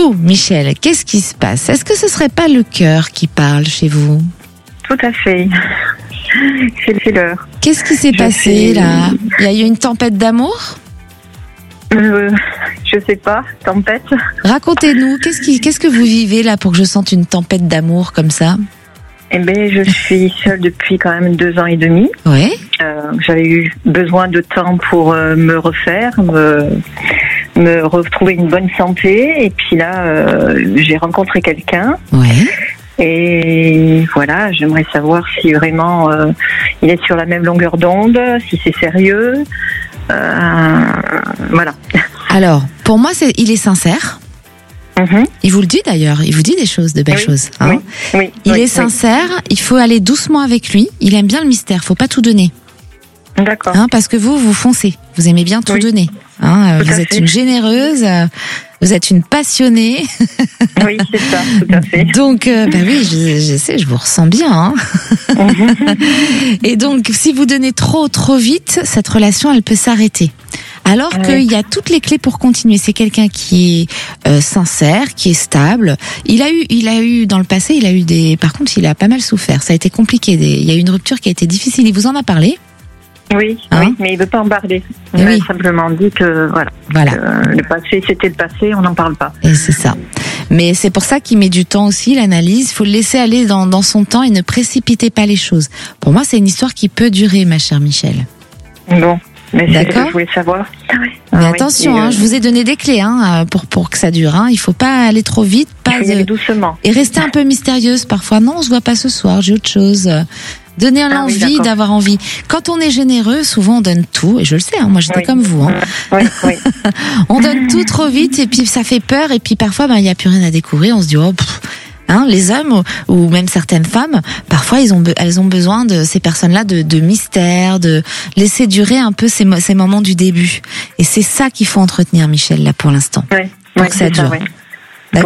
vous, Michel, qu'est-ce qui se passe? Est-ce que ce serait pas le cœur qui parle chez vous? Tout à fait. C'est l'heure. Qu'est-ce qui s'est passé là? Il y a eu une tempête d'amour? Je sais pas, tempête. Racontez-nous, qu'est-ce que vous vivez là pour que je sente une tempête d'amour comme ça? Eh bien, je suis seule depuis quand même 2 ans et demi. Ouais. J'avais eu besoin de temps pour me refaire, me retrouver une bonne santé. Et puis là, j'ai rencontré quelqu'un. Ouais. Et voilà, j'aimerais savoir si vraiment il est sur la même longueur d'onde, si c'est sérieux. Voilà. Alors, pour moi, il est sincère. Mm-hmm. Il vous le dit d'ailleurs, il vous dit des choses, de belles choses. Hein. Oui, il est sincère, il faut aller doucement avec lui. Il aime bien le mystère, faut pas tout donner. D'accord. Hein, parce que vous foncez, vous aimez bien tout donner. Hein, vous êtes une généreuse, vous êtes une passionnée. Oui, c'est ça, tout à fait. Donc, oui, je sais, je vous ressens bien. Hein. Et donc, si vous donnez trop eu, cette relation, elle peut s'arrêter. Alors qu'il y a toutes les clés pour continuer. C'est quelqu'un qui est sincère, qui est stable. Il a eu dans le passé, par contre, il a pas mal souffert. Ça a été compliqué. Il y a eu une rupture qui a été difficile. Il vous en a parlé? Oui, mais il veut pas en parler. Il m'a simplement dit que voilà. Le passé, c'était le passé, on n'en parle pas. Et c'est ça. Mais c'est pour ça qu'il met du temps aussi, l'analyse. Il faut le laisser aller dans son temps et ne précipitez pas les choses. Pour moi, c'est une histoire qui peut durer, ma chère Michel. Bon. Mais c'est ce que je voulais savoir. Mais attention, je vous ai donné des clés pour que ça dure. Hein. Il faut pas aller trop vite, y aller doucement. Et rester un peu mystérieuse parfois. Non, on se voit pas ce soir, j'ai autre chose. Donner l'envie d'avoir envie. Quand on est généreux, souvent on donne tout. Et je le sais, hein, moi j'étais comme vous. Hein. Oui. On donne tout trop vite et puis ça fait peur. Et puis parfois, il y a plus rien à découvrir. On se dit les hommes ou même certaines femmes, parfois elles ont besoin de ces personnes-là de mystère, de laisser durer un peu ces moments du début. Et c'est ça qu'il faut entretenir, Michel, là pour l'instant. Pour que ça dure. D'accord ?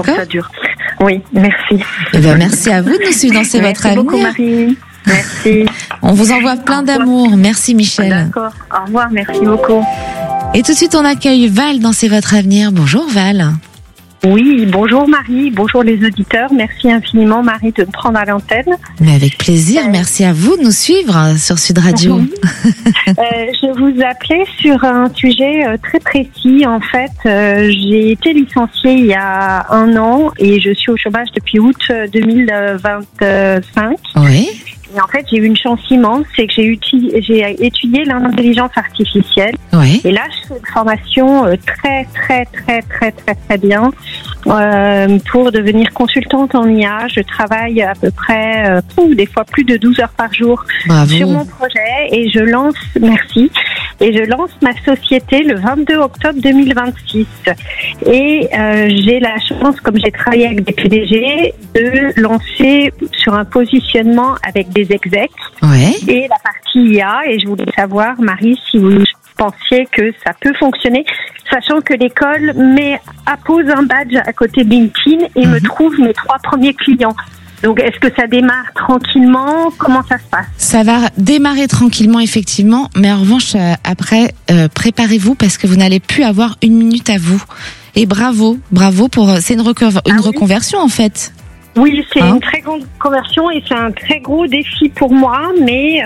Pour que ça dure. Oui, merci. Merci à vous de nous suivre dans votre avenir. Merci beaucoup, Marie. Merci. On vous envoie plein d'amour. Merci, Michel. D'accord. Au revoir. Merci beaucoup. Et tout de suite, on accueille Val dans C'est votre avenir. Bonjour, Val. Oui, bonjour Marie, bonjour les auditeurs. Merci infiniment Marie de me prendre à l'antenne. Mais avec plaisir, merci à vous de nous suivre sur Sud Radio. Je vous appelais sur un sujet très précis. En fait, j'ai été licenciée il y a 1 an et je suis au chômage depuis août 2025. Oui. Et en fait, j'ai eu une chance immense, c'est que j'ai étudié l'intelligence artificielle. Oui. Et là, je fais une formation très bien pour devenir consultante en IA. Je travaille à peu près, des fois plus de 12 heures par jour sur mon projet et je lance ma société le 22 octobre 2026. Et j'ai la chance, comme j'ai travaillé avec des PDG, de lancer sur un positionnement avec des execs et la partie IA. Et je voulais savoir, Marie, si vous pensiez que ça peut fonctionner, sachant que l'école appose un badge à côté de LinkedIn et me trouve mes 3 premiers clients. Donc, est-ce que ça démarre tranquillement? Comment ça se passe? Ça va démarrer tranquillement, effectivement. Mais en revanche, après, préparez-vous parce que vous n'allez plus avoir 1 minute à vous. Et bravo pour... C'est une reconversion, en fait. Oui, c'est une très grande conversion et c'est un très gros défi pour moi. Mais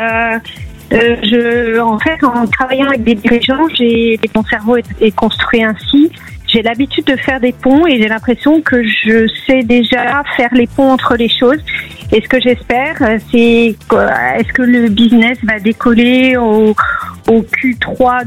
en fait, en travaillant avec des dirigeants, mon cerveau est construit ainsi. J'ai l'habitude de faire des ponts et j'ai l'impression que je sais déjà faire les ponts entre les choses. Et ce que j'espère, c'est est-ce que le business va décoller au Q3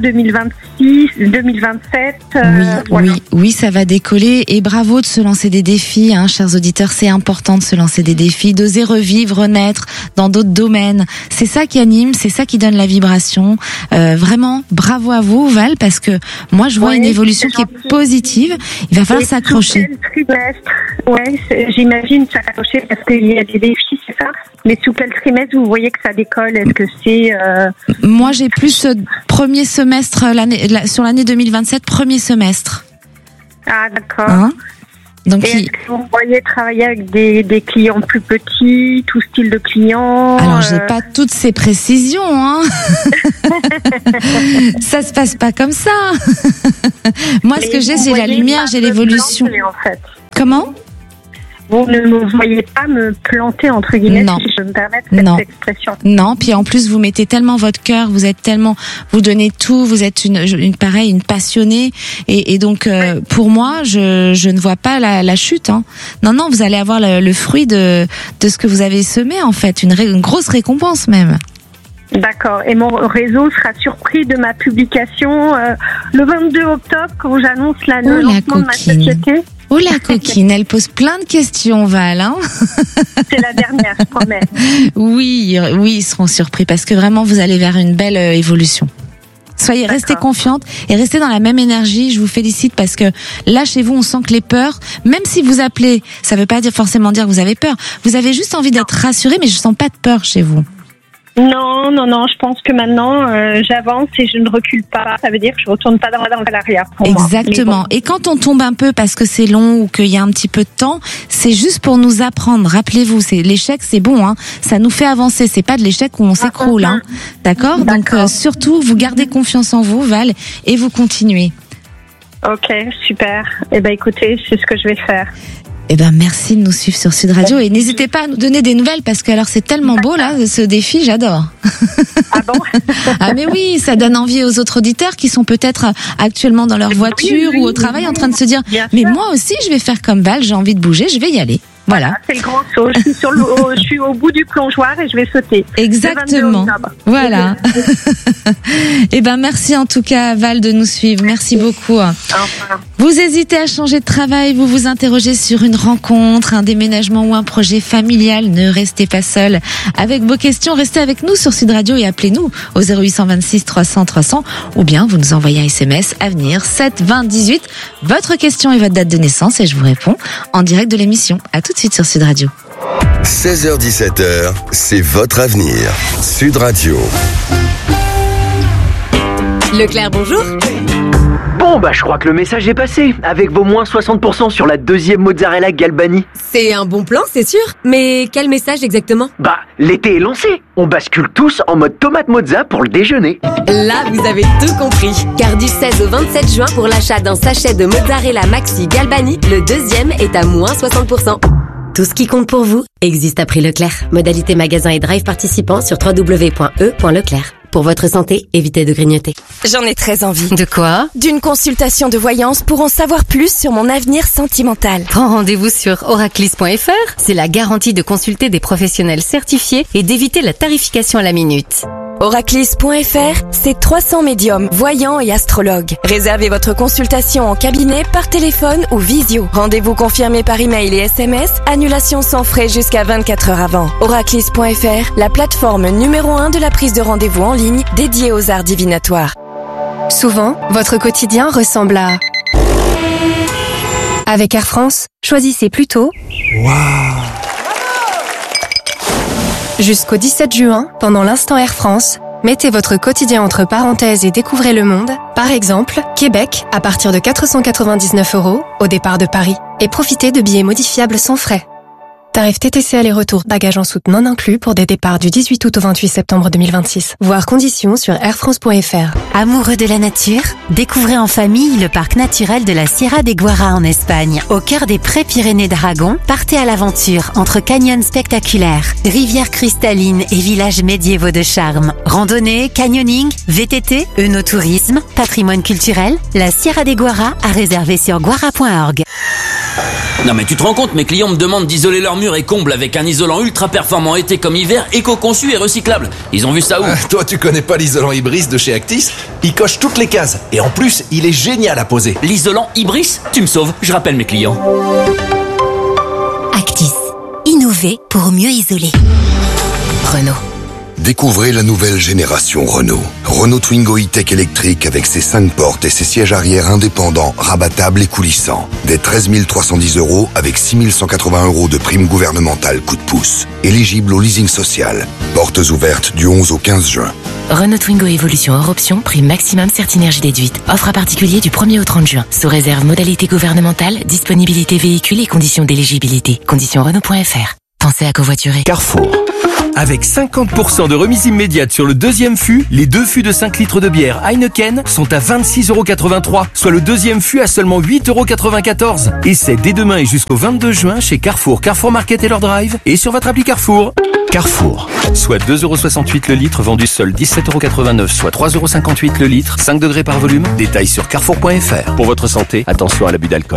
2027 Oui, ça va décoller et bravo de se lancer des défis, chers auditeurs, c'est important de se lancer des défis, d'oser revivre, renaître dans d'autres domaines. C'est ça qui anime, c'est ça qui donne la vibration. Vraiment, bravo à vous, Val, parce que moi je vois une évolution qui est positive. Il va falloir s'accrocher. Sous quel trimestre? J'imagine s'accrocher parce qu'il y a des défis, c'est ça? Mais sous quel trimestre vous voyez que ça décolle? Est-ce que c'est Moi, j'ai plus premier semestre sur l'année 2027, premier semestre. Ah, d'accord. Donc, est-ce que vous voyez travailler avec des clients plus petits, tout style de clients? Alors, j'ai pas toutes ces précisions, Ça se passe pas comme ça. Moi, ce que j'ai, c'est la lumière, j'ai l'évolution. En fait. Comment ? Vous ne me voyez pas me planter, entre guillemets, non. si je me permets cette expression. Non, puis en plus, vous mettez tellement votre cœur, vous donnez tout, vous êtes une passionnée. Et donc, pour moi, je ne vois pas la chute. Hein. Non, vous allez avoir le fruit de ce que vous avez semé, en fait. Une grosse récompense, même. D'accord. Et mon réseau sera surpris de ma publication le 22 octobre, quand j'annonce le lancement de ma société. Oh la coquine, elle pose plein de questions, Val. Hein. C'est la dernière, je promets. Oui, ils seront surpris parce que vraiment, vous allez vers une belle évolution. Restez confiante et restez dans la même énergie. Je vous félicite parce que là, chez vous, on sent que les peurs, même si vous appelez, ça veut pas forcément dire que vous avez peur. Vous avez juste envie d'être rassuré, mais je sens pas de peur chez vous. Non, je pense que maintenant j'avance et je ne recule pas. Ça veut dire que je retourne pas dans le salariat. Exactement. Bon. Et quand on tombe un peu parce que c'est long ou qu'il y a un petit peu de temps, c'est juste pour nous apprendre. Rappelez-vous, l'échec, c'est bon, hein. Ça nous fait avancer. C'est pas de l'échec où on s'écroule, hein. D'accord. Donc surtout, vous gardez confiance en vous, Val, et vous continuez. Ok, super. Écoutez, c'est ce que je vais faire. Merci de nous suivre sur Sud Radio et n'hésitez pas à nous donner des nouvelles parce que alors c'est tellement beau là, ce défi, j'adore. Ah bon? Ah mais oui, ça donne envie aux autres auditeurs qui sont peut-être actuellement dans leur voiture ou au travail en train de se dire mais moi aussi je vais faire comme Val, j'ai envie de bouger, je vais y aller. Voilà. C'est le grand saut. Je suis au bout du plongeoir et je vais sauter. Exactement. Voilà. Merci en tout cas, Val, de nous suivre. Merci beaucoup. Enfin. Vous hésitez à changer de travail, vous vous interrogez sur une rencontre, un déménagement ou un projet familial. Ne restez pas seul avec vos questions. Restez avec nous sur Sud Radio et appelez-nous au 0826 300 300 ou bien vous nous envoyez un SMS Avenir 7 20 18. Votre question et votre date de naissance et je vous réponds en direct de l'émission. À tout de suite sur Sud Radio. 16h-17h, c'est votre avenir. Sud Radio. Leclerc, bonjour. Bon, je crois que le message est passé, avec vos moins 60% sur la deuxième mozzarella Galbani. C'est un bon plan, c'est sûr. Mais quel message exactement ? L'été est lancé. On bascule tous en mode tomate mozza pour le déjeuner. Là, vous avez tout compris. Car du 16 au 27 juin, pour l'achat d'un sachet de mozzarella Maxi Galbani, le deuxième est à moins 60%. Tout ce qui compte pour vous existe à prix Leclerc. Modalité magasin et drive participants sur www.e.leclerc. Pour votre santé, évitez de grignoter. J'en ai très envie. De quoi ? D'une consultation de voyance pour en savoir plus sur mon avenir sentimental. Prends rendez-vous sur oraclis.fr. C'est la garantie de consulter des professionnels certifiés et d'éviter la tarification à la minute. Oraclis.fr, c'est 300 médiums, voyants et astrologues. Réservez votre consultation en cabinet, par téléphone ou visio. Rendez-vous confirmé par email et SMS, annulation sans frais jusqu'à 24 heures avant. Oraclis.fr, la plateforme numéro 1 de la prise de rendez-vous en ligne dédiée aux arts divinatoires. Souvent, votre quotidien ressemble à... Avec Air France, choisissez plutôt... Jusqu'au 17 juin, pendant l'instant Air France, mettez votre quotidien entre parenthèses et découvrez le monde. Par exemple, Québec, à partir de 499 € au départ de Paris. Et profitez de billets modifiables sans frais. Tarif TTC aller-retour, bagages en soute non inclus pour des départs du 18 août au 28 septembre 2026. Voir conditions sur airfrance.fr. Amoureux de la nature, découvrez en famille le parc naturel de la Sierra de Guara en Espagne. Au cœur des Pré-Pyrénées d'Aragon, partez à l'aventure entre canyons spectaculaires, rivières cristallines et villages médiévaux de charme. Randonnée, canyoning, VTT, œnotourisme, patrimoine culturel, la Sierra de Guara à réserver sur guara.org. Non mais tu te rends compte, mes clients me demandent d'isoler leurs murs et combles avec un isolant ultra performant été comme hiver, éco-conçu et recyclable. Ils ont vu ça où ? Toi tu connais pas l'isolant Ibris de chez Actis ? Il coche toutes les cases et en plus il est génial à poser. L'isolant Ibris ? Tu me sauves, je rappelle mes clients. Actis, innover pour mieux isoler. Renault. Découvrez la nouvelle génération Renault. Renault Twingo E-Tech électrique avec ses 5 portes et ses sièges arrière indépendants, rabattables et coulissants. Dès 13 310 € avec 6 180 € de prime gouvernementale coup de pouce. Éligible au leasing social. Portes ouvertes du 11 au 15 juin. Renault Twingo Evolution hors option, prime maximum Certinergie déduite. Offre à particulier du 1er au 30 juin. Sous réserve modalité gouvernementale, disponibilité véhicule et conditions d'éligibilité. Conditions Renault.fr. Pensez à covoiturer. Carrefour. Avec 50% de remise immédiate sur le deuxième fût, les 2 fûts de 5 litres de bière Heineken sont à 26,83 €, soit le deuxième fût à seulement 8,94 €. Et c'est dès demain et jusqu'au 22 juin chez Carrefour, Carrefour Market et leur drive et sur votre appli Carrefour. Carrefour, soit 2,68 € le litre, vendu seul 17,89 €, soit 3,58 € le litre, 5 degrés par volume. Détails sur carrefour.fr. Pour votre santé, attention à l'abus d'alcool.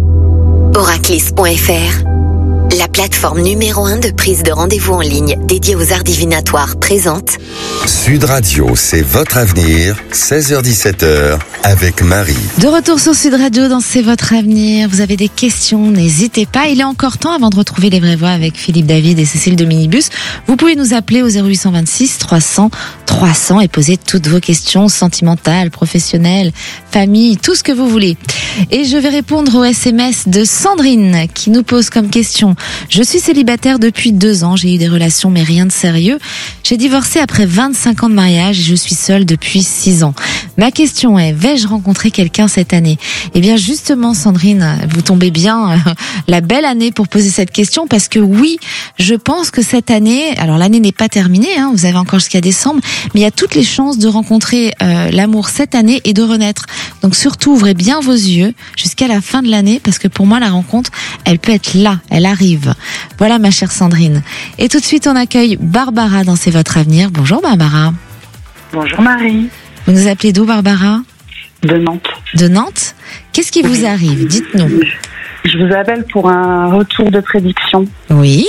Oraclis.fr, la plateforme numéro 1 de prise de rendez-vous en ligne dédiée aux arts divinatoires, présente Sud Radio, c'est votre avenir, 16h-17h, avec Marie. De retour sur Sud Radio dans C'est votre avenir. Vous avez des questions, n'hésitez pas. Il est encore temps avant de retrouver les vraies voix avec Philippe David et Cécile de Minibus. Vous pouvez nous appeler au 0826 300 300 et poser toutes vos questions sentimentales, professionnelles, famille, tout ce que vous voulez. Et je vais répondre au SMS de Sandrine qui nous pose comme question: je suis célibataire depuis 2 ans, j'ai eu des relations mais rien de sérieux. J'ai divorcé après 25 ans de mariage et je suis seule depuis 6 ans. Ma question est, vais-je rencontrer quelqu'un cette année? Eh bien justement Sandrine, vous tombez bien, la belle année pour poser cette question, parce que oui, je pense que cette année, alors l'année n'est pas terminée, hein, vous avez encore jusqu'à décembre, mais il y a toutes les chances de rencontrer l'amour cette année et de renaître. Donc surtout ouvrez bien vos yeux jusqu'à la fin de l'année, parce que pour moi la rencontre, elle peut être là, elle arrive. Voilà ma chère Sandrine. Et tout de suite on accueille Barbara dans C'est votre avenir. Bonjour Barbara. Bonjour Marie. Vous nous appelez d'où Barbara? De Nantes. De Nantes? Qu'est-ce qui vous arrive? Dites-nous. Je vous appelle pour un retour de prédiction. Oui.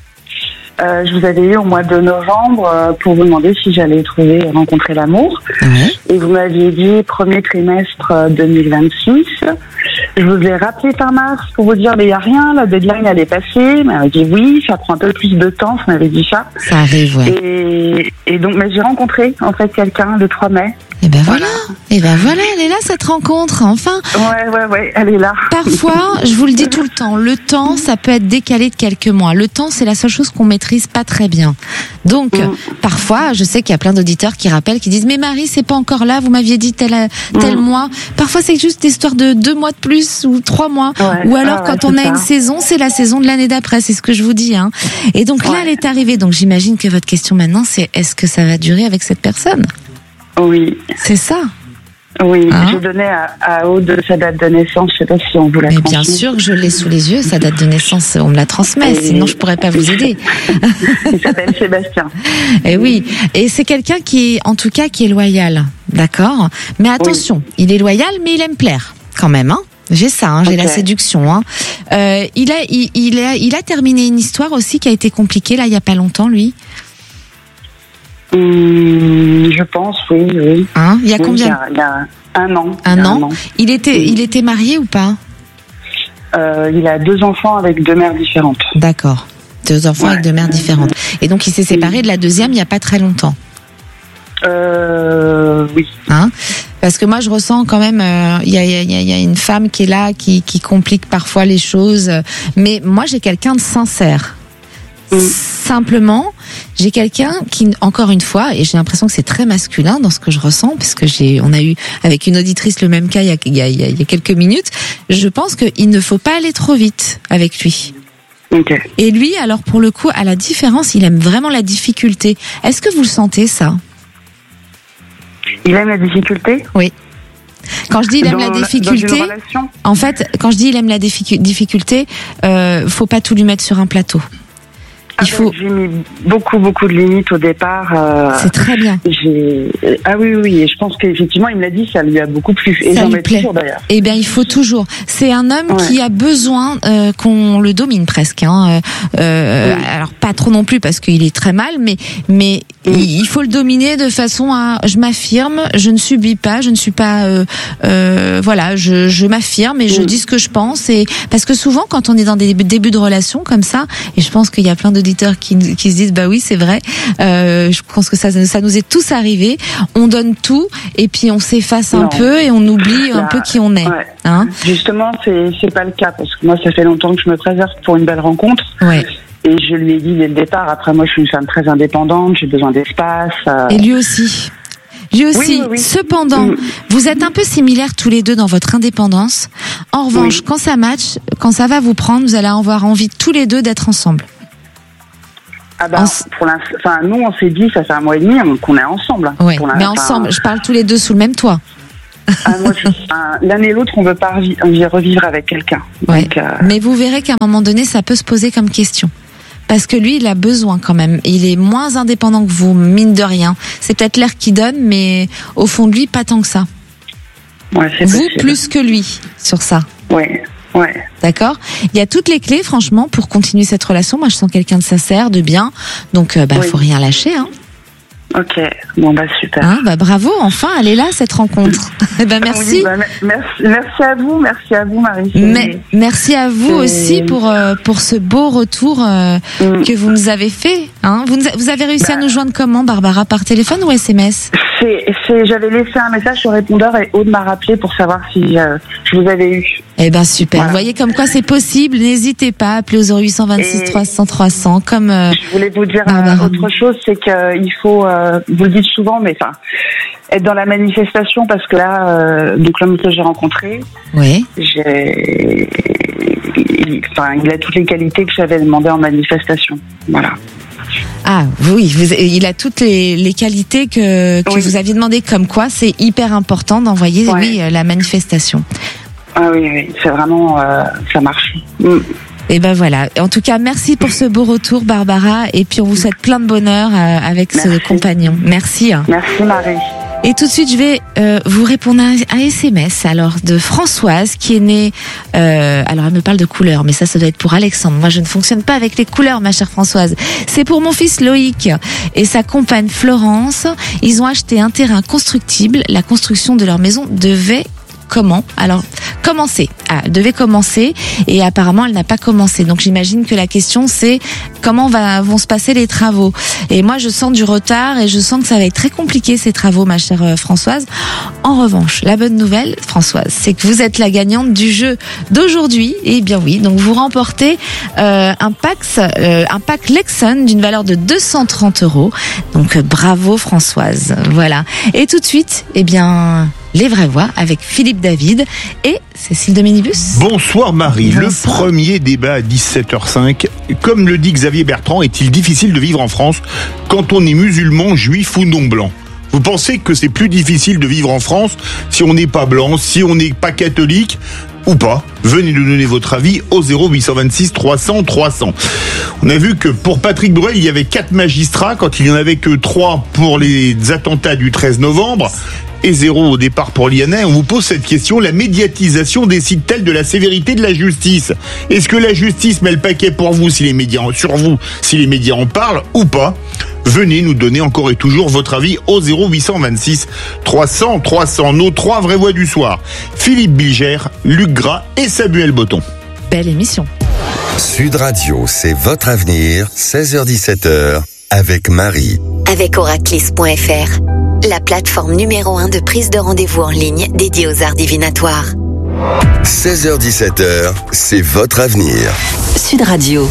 Je vous avais eu au mois de novembre pour vous demander si j'allais rencontrer l'amour. Oui. Et vous m'aviez dit premier trimestre 2026. Je vous ai rappelé fin mars pour vous dire mais il n'y a rien, la deadline elle est passée. Vous m'avez dit oui, ça prend un peu plus de temps, vous m'avez dit ça. Ça arrive, ouais. Et donc mais j'ai rencontré en fait quelqu'un le 3 mai. Et ben voilà, et ben voilà, elle est là cette rencontre, enfin. Ouais, elle est là. Parfois, je vous le dis tout le temps, ça peut être décalé de quelques mois. Le temps, c'est la seule chose qu'on maîtrise pas très bien. Donc, parfois, je sais qu'il y a plein d'auditeurs qui rappellent, qui disent, mais Marie, c'est pas encore là, vous m'aviez dit tel mois. Parfois, c'est juste l'histoire de 2 mois de plus ou 3 mois. Ouais, ou alors, quand on a une saison, c'est la saison de l'année d'après, c'est ce que je vous dis, hein. Et donc là, elle est arrivée. Donc, j'imagine que votre question maintenant, c'est, est-ce que ça va durer avec cette personne? Oui. C'est ça. Oui, j'ai donné à Aude sa date de naissance, je sais pas si on vous l'a transmis. Bien sûr que je l'ai sous les yeux, sa date de naissance, on me la transmet, sinon je pourrais pas vous aider. Il s'appelle Sébastien. Et oui, et c'est quelqu'un qui est, en tout cas, qui est loyal, d'accord? Mais attention, il est loyal, mais il aime plaire, quand même, hein? J'ai ça, hein, j'ai la séduction, hein. Il a terminé une histoire aussi qui a été compliquée, là, il y a pas longtemps, lui. Je pense, oui. Hein, il y a combien? Il y a 1 an. Un an. Il était marié ou pas? Il a 2 enfants avec 2 mères différentes. D'accord. 2 enfants avec 2 mères différentes. Et donc il s'est séparé de la deuxième il y a pas très longtemps. Oui. Hein? Parce que moi je ressens quand même, il y a une femme qui est là, qui complique parfois les choses. Mais moi j'ai quelqu'un de sincère. Simplement, j'ai quelqu'un qui, encore une fois, et j'ai l'impression que c'est très masculin dans ce que je ressens, parce que on a eu avec une auditrice le même cas il y a quelques minutes. Je pense qu'il ne faut pas aller trop vite avec lui. Okay. Et lui, alors pour le coup, à la différence, il aime vraiment la difficulté. Est-ce que vous le sentez ça? Il aime la difficulté? Oui. Quand je dis il aime la difficulté, en fait, quand je dis il aime la difficulté, faut pas tout lui mettre sur un plateau. J'ai mis beaucoup de limites au départ. C'est très bien. Ah oui, et je pense qu'effectivement, il me l'a dit, ça lui a beaucoup plu. Et j'en mets toujours d'ailleurs. Eh bien, il faut toujours. C'est un homme qui a besoin qu'on le domine presque. Hein. Alors pas trop non plus parce qu'il est très mal, mais il faut le dominer de façon à, je m'affirme, je ne subis pas, je ne suis pas, voilà, je m'affirme et je dis ce que je pense. Et parce que souvent, quand on est dans des débuts de relation comme ça, et je pense qu'il y a plein d'auditeurs qui se disent bah oui c'est vrai, je pense que ça nous est tous arrivé, on donne tout et puis on s'efface un peu et on oublie un peu qui on est. Hein? Justement c'est pas le cas parce que moi ça fait longtemps que je me préserve pour une belle rencontre. Et je lui ai dit dès le départ, après moi je suis une femme très indépendante, j'ai besoin d'espace. Et lui aussi. Oui. Cependant, vous êtes un peu similaires tous les deux dans votre indépendance. En revanche, quand ça match, quand ça va vous prendre, vous allez avoir envie tous les deux d'être ensemble. Ah bah, pour l'instant, enfin, nous, on s'est dit, ça fait 1 mois et demi qu'on est ensemble. Oui, mais ensemble, je parle tous les deux sous le même toit. Moi, l'un et l'autre, on veut pas revivre avec quelqu'un. Ouais. Donc, mais vous verrez qu'à un moment donné, ça peut se poser comme question. Parce que lui, il a besoin quand même. Il est moins indépendant que vous, mine de rien. C'est peut-être l'air qu'il donne, mais au fond de lui, pas tant que ça. Ouais, c'est vous, possible. plus que lui, sur ça. Ouais. D'accord. Il y a toutes les clés, franchement, pour continuer cette relation. Moi, je sens quelqu'un de sincère, de bien. Donc, faut rien lâcher, hein. Ok, bon super. Hein, bravo, enfin, elle est là cette rencontre. Merci. Oui, merci à vous Marie. Merci à vous aussi pour ce beau retour que vous nous avez fait. Hein. Vous avez réussi à nous joindre comment, Barbara, par téléphone ou SMS? J'avais laissé un message sur répondeur et Aude m'a rappelé pour savoir si je vous avais eu. Eh ben super. Voilà. Vous voyez comme quoi c'est possible. N'hésitez pas à appeler au 0826 300 300 comme. Je voulais vous dire autre chose, c'est qu'il faut, vous le dites souvent, mais enfin, être dans la manifestation parce que là, donc l'homme que j'ai rencontré, oui, il a toutes les qualités que j'avais demandé en manifestation. Voilà. Ah oui, il a toutes les qualités que vous aviez demandé, comme quoi c'est hyper important d'envoyer la manifestation. Ah oui, c'est vraiment, ça marche. Et ben voilà. En tout cas, merci pour ce beau retour, Barbara, et puis on vous souhaite plein de bonheur avec ce compagnon. Merci. Merci Marie. Et tout de suite, je vais vous répondre à un SMS alors de Françoise qui est née. Alors elle me parle de couleurs, mais ça doit être pour Alexandre. Moi, je ne fonctionne pas avec les couleurs, ma chère Françoise. C'est pour mon fils Loïc et sa compagne Florence. Ils ont acheté un terrain constructible. La construction de leur maison devait devait commencer et apparemment elle n'a pas commencé. Donc j'imagine que la question c'est comment vont se passer les travaux. Et moi je sens du retard et je sens que ça va être très compliqué ces travaux, ma chère Françoise. En revanche, la bonne nouvelle, Françoise, c'est que vous êtes la gagnante du jeu d'aujourd'hui. Et bien oui, donc vous remportez un pack Lexon d'une valeur de 230 €. Donc bravo Françoise. Voilà. Et tout de suite, les vraies voix avec Philippe David et Cécile de Minibus. Bonsoir Marie. Bonsoir. Le premier débat à 17h05. Comme le dit Xavier Bertrand, est-il difficile de vivre en France quand on est musulman, juif ou non blanc ? Vous pensez que c'est plus difficile de vivre en France si on n'est pas blanc, si on n'est pas catholique ou pas? Venez nous donner votre avis au 0826 300 300. On a vu que pour Patrick Bruel, il y avait 4 magistrats quand il n'y en avait que 3 pour les attentats du 13 novembre. Et 0 au départ pour Liana. On vous pose cette question: la médiatisation décide-t-elle de la sévérité de la justice? Est-ce que la justice met le paquet pour vous si les médias en parlent ou pas? Venez nous donner encore et toujours votre avis au 0826 300 300. Nos 3 vraies voix du soir: Philippe Bilger, Luc Gras et Samuel Botton. Belle émission. Sud Radio, c'est votre avenir, 16h-17h, avec Marie. Avec Oraclis.fr, la plateforme numéro 1 de prise de rendez-vous en ligne dédiée aux arts divinatoires. 16h-17h, c'est votre avenir. Sud Radio.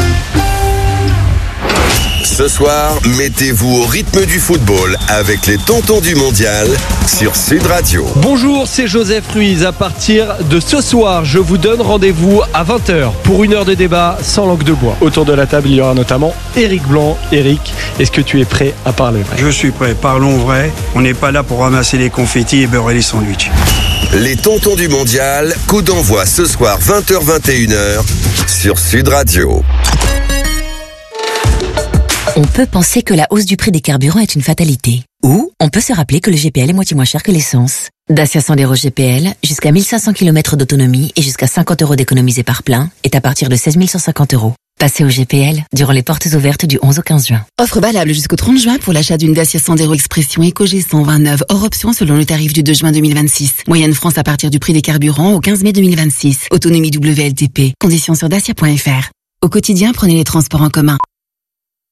Ce soir, mettez-vous au rythme du football avec les tontons du mondial sur Sud Radio. Bonjour, c'est Joseph Ruiz. À partir de ce soir, je vous donne rendez-vous à 20h pour 1 heure de débat sans langue de bois. Autour de la table, il y aura notamment Éric Blanc. Éric, est-ce que tu es prêt à parler vrai? Je suis prêt, parlons vrai. On n'est pas là pour ramasser les confettis et beurrer les sandwichs. Les tontons du mondial, coup d'envoi ce soir 20h-21h sur Sud Radio. On peut penser que la hausse du prix des carburants est une fatalité. Ou on peut se rappeler que le GPL est moitié moins cher que l'essence. Dacia Sandero GPL, jusqu'à 1500 km d'autonomie et jusqu'à 50 € d'économisés par plein, est à partir de 16 150 €. Passez au GPL durant les portes ouvertes du 11 au 15 juin. Offre valable jusqu'au 30 juin pour l'achat d'une Dacia Sandero Expression EcoG 129 hors option selon le tarif du 2 juin 2026. Moyenne France à partir du prix des carburants au 15 mai 2026. Autonomie WLTP. Conditions sur dacia.fr. Au quotidien, prenez les transports en commun.